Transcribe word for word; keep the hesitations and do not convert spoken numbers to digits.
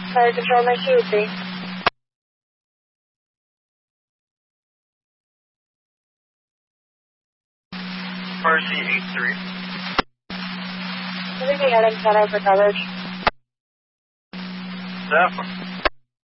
Fire Control, nice to meet you. R C eight three. Anything out of ten for coverage? Zephyr.